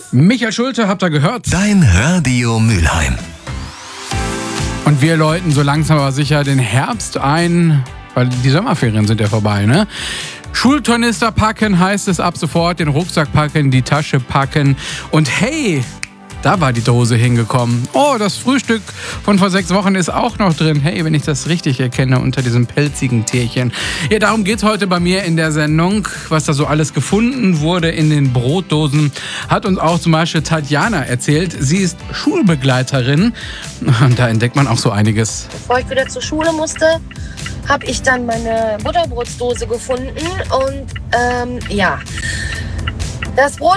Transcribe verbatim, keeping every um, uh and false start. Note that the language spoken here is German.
Michael Schulte, habt ihr gehört? Dein Radio Mülheim. Und wir läuten so langsam aber sicher den Herbst ein, weil die Sommerferien sind ja vorbei, ne? Schultornister packen heißt es ab sofort, den Rucksack packen, die Tasche packen und hey, da war die Dose hingekommen. Oh, das Frühstück von vor sechs Wochen ist auch noch drin. Hey, wenn ich das richtig erkenne, unter diesem pelzigen Tierchen. Ja, darum geht's heute bei mir in der Sendung. Was da so alles gefunden wurde in den Brotdosen, hat uns auch zum Beispiel Tatjana erzählt. Sie ist Schulbegleiterin und da entdeckt man auch so einiges. Bevor ich wieder zur Schule musste, habe ich dann meine Butterbrotsdose gefunden und ähm, ja, das Brot